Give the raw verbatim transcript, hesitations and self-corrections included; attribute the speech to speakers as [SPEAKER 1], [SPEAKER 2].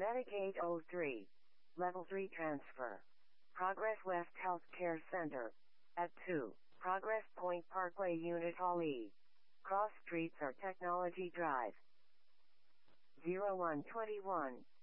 [SPEAKER 1] Medicaid oh three. Level three transfer. Progress West Healthcare Center. At two. Progress Point Parkway Unit Hall E. Cross Streets or Technology Drive. zero one two one.